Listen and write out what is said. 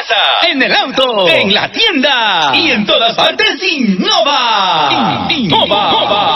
casa, en el auto, en la tienda y en todas partes. Innova. Innova.